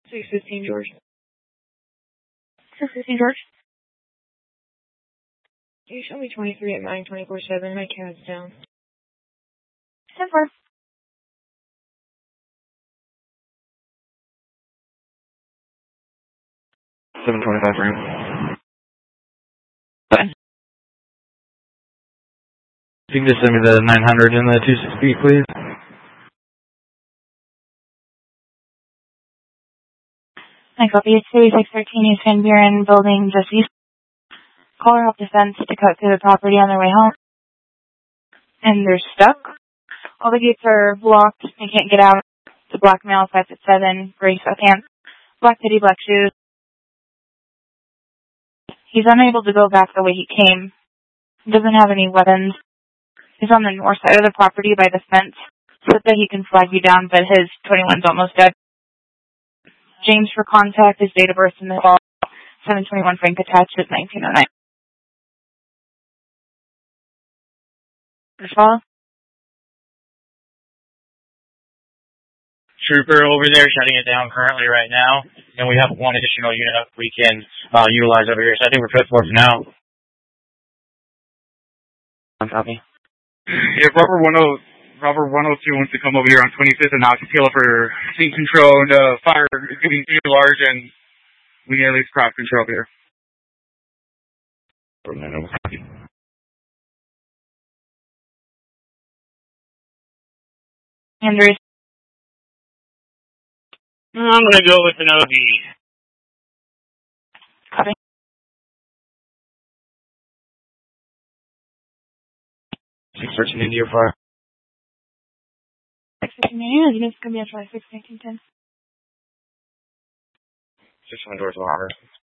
615 George. 615 George. You show me 23 at 924/7. My cat's down. 10-4. 725 room. If you can just send me the 900 and the 260, please. I copy. It's 3613 East Van Buren building just east. Caller off the fence to cut through the property on their way home. And they're stuck. All the gates are blocked. They can't get out. It's a black male, 5'7", gray sweatpants, black hoodie, black shoes. He's unable to go back the way he came. He doesn't have any weapons. He's on the north side of the property by the fence, so that he can flag you down, but his 21's almost dead. James for contact, his date of birth in the fall, 721 Frank attached is 1909. Follow? Trooper over there shutting it down currently right now, and we have one additional unit we can utilize over here, so I think we're good for now. Copy. Yeah, Robert 102 wants to come over here on 25th and Oxtail for scene control, and fire is getting too large, and we need at least cross control here. Andrews. I'm going to go with an OD. Copy. Searching India fire. 615 India, units going to be on 61910. 600 doors of water.